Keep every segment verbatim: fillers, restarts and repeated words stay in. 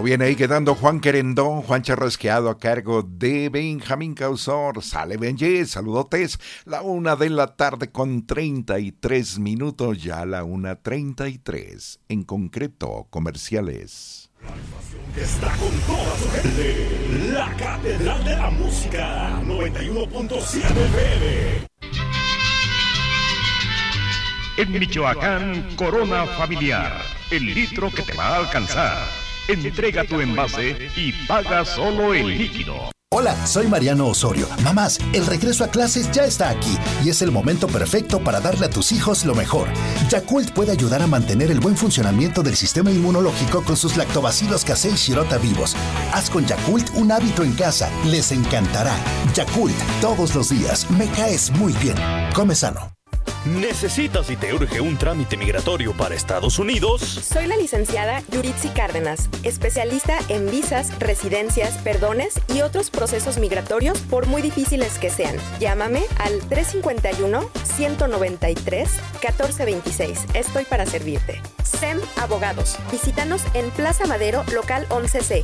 viene ahí quedando Juan Querendón, Juan Charrasqueado a cargo de Benjamín Causor. Sale Benji, saludotes. La una de la tarde con treinta y tres minutos, ya la una treinta y tres. En concreto, comerciales. La estación que está con toda su gente. La Catedral de la Música, noventa y uno punto siete F M. En Michoacán, Corona Familiar, el litro que te va a alcanzar. Entrega tu envase y paga solo el líquido. Hola, soy Mariano Osorio. Mamás, el regreso a clases ya está aquí y es el momento perfecto para darle a tus hijos lo mejor. Yakult puede ayudar a mantener el buen funcionamiento del sistema inmunológico con sus lactobacilos casei shirota vivos. Haz con Yakult un hábito en casa. Les encantará. Yakult, todos los días. Me caes muy bien. Come sano. ¿Necesitas y te urge un trámite migratorio para Estados Unidos? Soy la licenciada Yuritsi Cárdenas, especialista en visas, residencias, perdones y otros procesos migratorios por muy difíciles que sean. Llámame al tres cinco uno, uno nueve tres, uno cuatro dos seis. Estoy para servirte. S E M Abogados. Visítanos en Plaza Madero, local once C.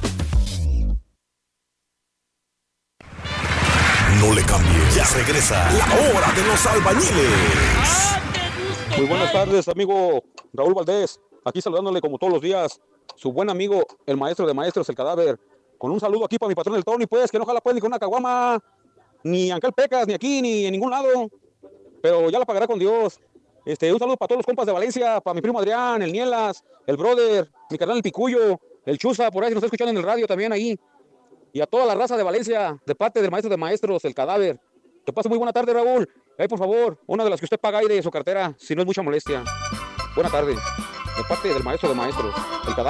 No le cambies, ya regresa la hora de los albañiles. Muy buenas tardes, amigo Raúl Valdés. Aquí saludándole como todos los días, su buen amigo, el maestro de maestros, el Cadáver. Con un saludo aquí para mi patrón el Tony, pues, que no jala pues ni con una caguama, ni Ancal Pecas, ni aquí, ni en ningún lado. Pero ya la pagará con Dios. Este, un saludo para todos los compas de Valencia, para mi primo Adrián, el Nielas, el Brother, mi carnal el Picuyo, el Chuza, por ahí si nos está escuchando en el radio también ahí. Y a toda la raza de Valencia, de parte del maestro de maestros, el Cadáver. Que pase muy buena tarde, Raúl. Ahí, por favor, una de las que usted paga ahí de su cartera, si no es mucha molestia. Buena tarde. De parte del maestro de maestros, el Cadáver.